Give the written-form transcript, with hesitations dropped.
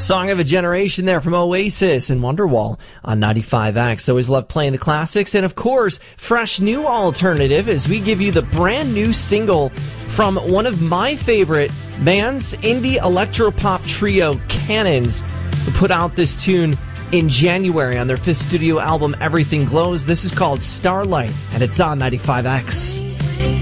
Song of a Generation there from Oasis and Wonderwall on 95X. Always love playing the classics. And of course, fresh new alternative as we give you the brand new single from one of my favorite bands, indie electropop trio Cannons, who put out this tune in January on their 5th studio album, Everything Glows. This is called Starlight, and it's on 95X.